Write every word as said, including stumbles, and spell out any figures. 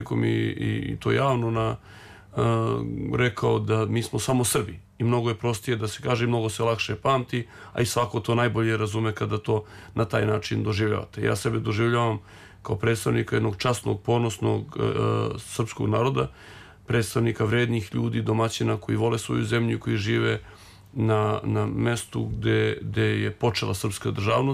mi i to javno na, uh, rekao da mi smo samo Srbi i mnogo je prostije da se kaže i mnogo se lakše pamti, a i svako to najbolje razume kada to na taj način doživljavate. Ja sebe doživljavam kao predstavnika jednog časnog, ponosnog uh, srpskog naroda, predstavnika vrednih ljudi, domaćina koji vole svoju zemlju, koji žive na, na mestu gde, gde je počela srpska državnost.